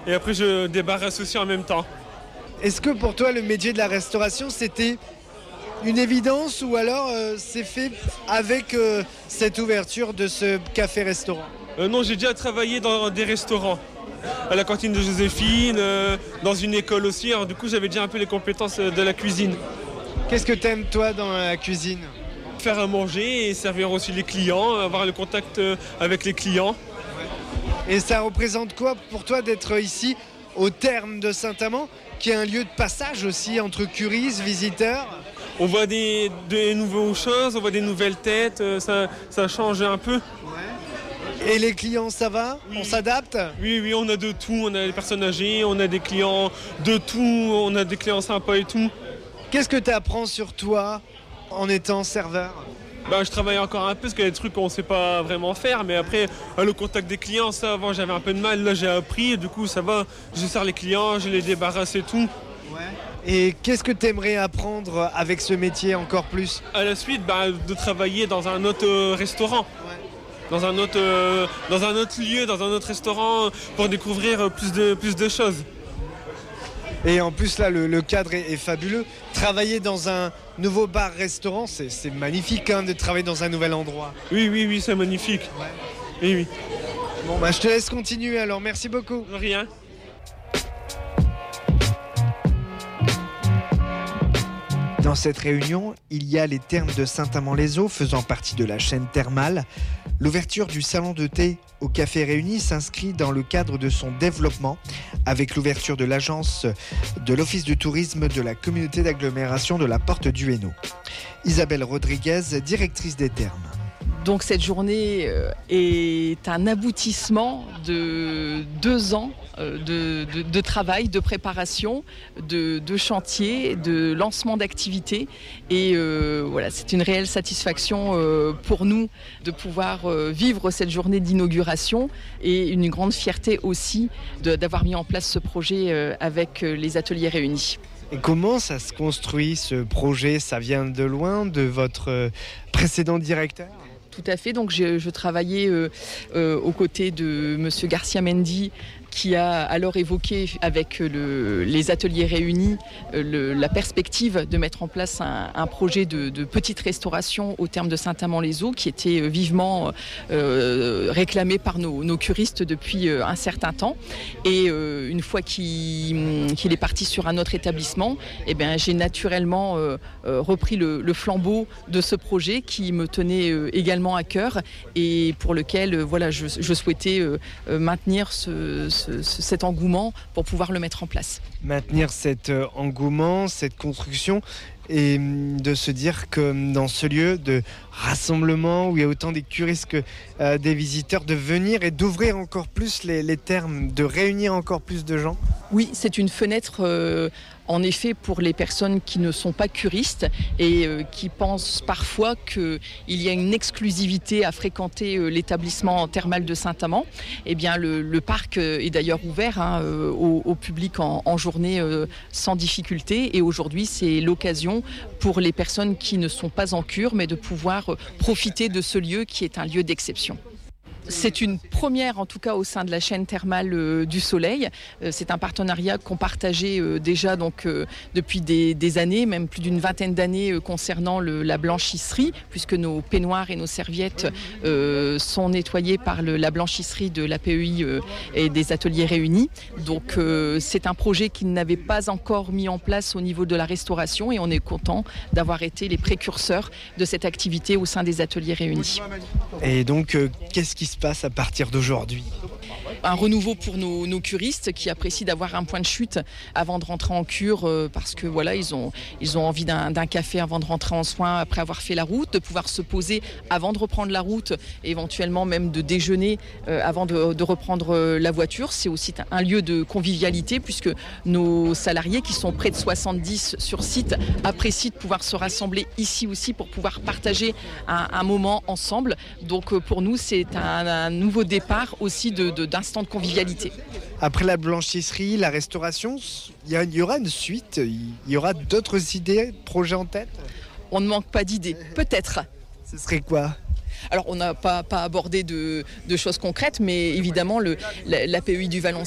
et après je débarrasse aussi en même temps. Est-ce que pour toi le métier de la restauration c'était une évidence ou alors c'est fait avec cette ouverture de ce café-restaurant? Non, j'ai déjà travaillé dans des restaurants, à la cantine de Joséphine, dans une école aussi, alors du coup j'avais déjà un peu les compétences de la cuisine. Qu'est-ce que t'aimes toi dans la cuisine? Faire à manger et servir aussi les clients, avoir le contact avec les clients. Et ça représente quoi pour toi d'être ici au Thermes de Saint-Amand, qui est un lieu de passage aussi entre curistes, visiteurs? On voit des nouvelles choses, on voit des nouvelles têtes, ça change un peu. Et les clients, ça va? Oui. On s'adapte? Oui, on a de tout, on a des personnes âgées, on a des clients de tout, on a des clients sympas et tout. Qu'est-ce que tu apprends sur toi en étant serveur? Je travaille encore un peu parce qu'il y a des trucs qu'on ne sait pas vraiment faire, mais après le contact des clients, ça avant j'avais un peu de mal, là j'ai appris et du coup ça va, je sers les clients, je les débarrasse et tout. Et qu'est-ce que tu aimerais apprendre avec ce métier encore plus? À la suite, de travailler dans un autre restaurant, dans un autre lieu, dans un autre restaurant pour découvrir plus de choses. Et en plus là le cadre est fabuleux. Travailler dans un nouveau bar-restaurant, c'est magnifique de travailler dans un nouvel endroit. Oui, c'est magnifique. Oui. Bon je te laisse continuer alors, merci beaucoup. Rien. Dans cette réunion, il y a les Thermes de Saint-Amand-les-Eaux faisant partie de la chaîne thermale. L'ouverture du salon de thé au Café Réuni s'inscrit dans le cadre de son développement avec l'ouverture de l'agence de l'Office du tourisme de la communauté d'agglomération de la Porte du Hainaut. Isabelle Rodriguez, directrice des Thermes. Donc cette journée est un aboutissement de 2 ans de travail, de préparation, de chantier, de lancement d'activités. Et voilà, c'est une réelle satisfaction pour nous de pouvoir vivre cette journée d'inauguration et une grande fierté aussi d'avoir mis en place ce projet avec les ateliers réunis. Et comment ça se construit ce projet? Ça vient de loin, de votre précédent directeur? Tout à fait, donc je travaillais aux côtés de Monsieur Garcia Mendy, qui a alors évoqué avec les ateliers réunis la perspective de mettre en place un projet de petite restauration au Thermes de Saint-Amand-les-Eaux qui était vivement réclamé par nos curistes depuis un certain temps. Et une fois qu'il est parti sur un autre établissement, j'ai naturellement repris le flambeau de ce projet qui me tenait également à cœur et pour lequel je souhaitais maintenir cet engouement pour pouvoir le mettre en place. Maintenir cet engouement, cette construction et de se dire que dans ce lieu de rassemblement où il y a autant des curistes que des visiteurs, de venir et d'ouvrir encore plus les Thermes, de réunir encore plus de gens. Oui, c'est une fenêtre en effet pour les personnes qui ne sont pas curistes et qui pensent parfois qu'il y a une exclusivité à l'établissement thermal de Saint-Amand. Eh bien, le parc est d'ailleurs ouvert au public en journée sans difficulté et aujourd'hui c'est l'occasion pour les personnes qui ne sont pas en cure mais de pouvoir profiter de ce lieu qui est un lieu d'exception. C'est une première en tout cas au sein de la chaîne thermale du Soleil. C'est un partenariat qu'on partageait déjà depuis des années, même plus d'une vingtaine d'années concernant la blanchisserie, puisque nos peignoirs et nos serviettes sont nettoyés par la blanchisserie de l'APEI et des ateliers réunis. Donc c'est un projet qui n'avait pas encore mis en place au niveau de la restauration et on est content d'avoir été les précurseurs de cette activité au sein des ateliers réunis. Et donc qu'est-ce qui se passe à partir d'aujourd'hui? Un renouveau pour nos curistes qui apprécient d'avoir un point de chute avant de rentrer en cure parce que ils ont envie d'un café avant de rentrer en soins après avoir fait la route, de pouvoir se poser avant de reprendre la route et éventuellement même de déjeuner avant de reprendre la voiture. C'est aussi un lieu de convivialité puisque nos salariés qui sont près de 70 sur site apprécient de pouvoir se rassembler ici aussi pour pouvoir partager un moment ensemble. Donc pour nous c'est un nouveau départ aussi d'instant de convivialité. Après la blanchisserie, la restauration, il y aura une suite, il y aura d'autres idées, projets en tête? On ne manque pas d'idées, peut-être. Ce serait quoi? Alors on n'a pas abordé de choses concrètes, mais évidemment l'APEI du Vallon